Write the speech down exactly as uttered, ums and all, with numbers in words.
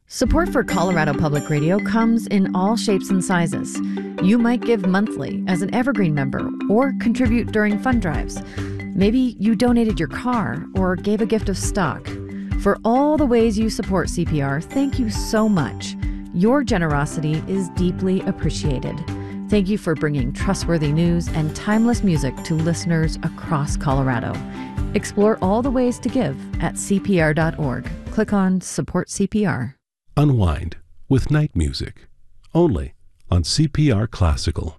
Support for Colorado Public Radio comes in all shapes and sizes. You might give monthly as an Evergreen member or contribute during fund drives. Maybe you donated your car or gave a gift of stock. For all the ways you support C P R, thank you so much. Your generosity is deeply appreciated. Thank you for bringing trustworthy news and timeless music to listeners across Colorado. Explore all the ways to give at C P R dot org. Click on Support C P R. Unwind with night music, only on C P R Classical.